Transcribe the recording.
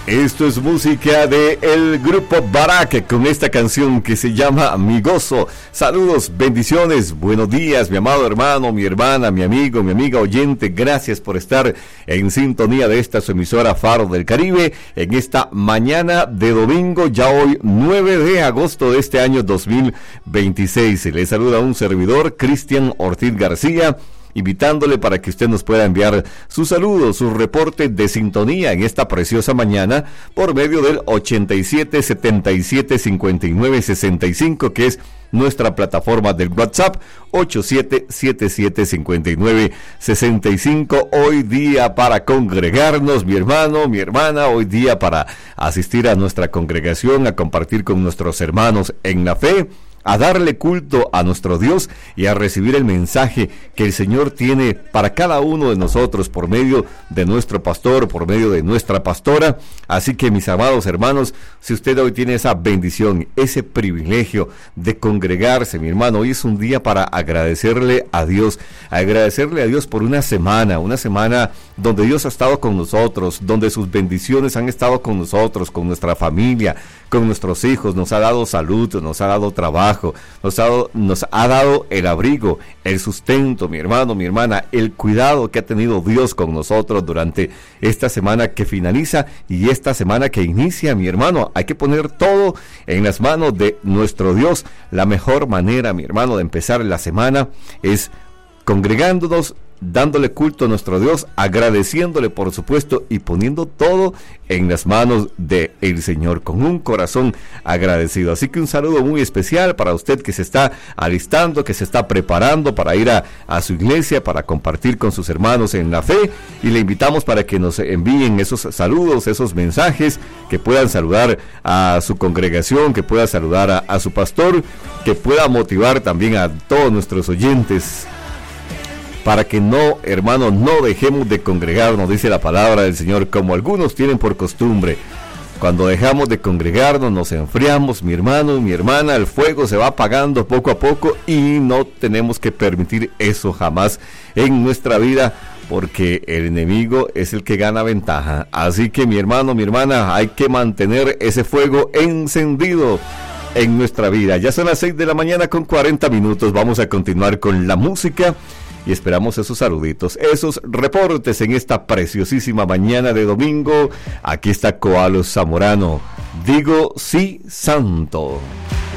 Esto es música de el grupo Barak con esta canción que se llama Mi Gozo. Saludos, bendiciones, buenos días, mi amado hermano, mi hermana, mi amigo, mi amiga oyente. Gracias por estar en sintonía de esta su emisora Faro del Caribe en esta mañana de domingo, ya hoy 9 de agosto de este año 2026. Les saluda un servidor, Cristian Ortiz García, invitándole para que usted nos pueda enviar su saludo, su reporte de sintonía en esta preciosa mañana por medio del 87 77 59 65, que es nuestra plataforma del WhatsApp, 87775965. Hoy día para congregarnos, mi hermano, mi hermana, hoy día para asistir a nuestra congregación, a compartir con nuestros hermanos en la fe, a darle culto a nuestro Dios y a recibir el mensaje que el Señor tiene para cada uno de nosotros por medio de nuestro pastor, por medio de nuestra pastora. Así que, mis amados hermanos, si usted hoy tiene esa bendición, ese privilegio de congregarse, mi hermano, hoy es un día para agradecerle a Dios por una semana donde Dios ha estado con nosotros, donde sus bendiciones han estado con nosotros, con nuestra familia, con nuestros hijos, nos ha dado salud, nos ha dado trabajo, nos ha dado el abrigo, el sustento, mi hermano, mi hermana, el cuidado que ha tenido Dios con nosotros durante esta semana que finaliza y esta semana que inicia, mi hermano. Hay que poner todo en las manos de nuestro Dios. La mejor manera, mi hermano, de empezar la semana es congregándonos, dándole culto a nuestro Dios, agradeciéndole, por supuesto, y poniendo todo en las manos del Señor con un corazón agradecido. Así que un saludo muy especial para usted que se está alistando, que se está preparando para ir a su iglesia, para compartir con sus hermanos en la fe, y le invitamos para que nos envíen esos saludos, esos mensajes, que puedan saludar a su congregación, que pueda saludar a su pastor, que pueda motivar también a todos nuestros oyentes, para que no, hermanos, no dejemos de congregarnos, dice la palabra del Señor, como algunos tienen por costumbre. Cuando dejamos de congregarnos, nos enfriamos, mi hermano, mi hermana, el fuego se va apagando poco a poco y no tenemos que permitir eso jamás en nuestra vida, porque el enemigo es el que gana ventaja. Así que, mi hermano, mi hermana, hay que mantener ese fuego encendido en nuestra vida. Ya son las 6 de la mañana con 40 minutos. Vamos a continuar con la música y esperamos esos saluditos, esos reportes en esta preciosísima mañana de domingo. Aquí está Koalo Zamorano, digo sí, santo.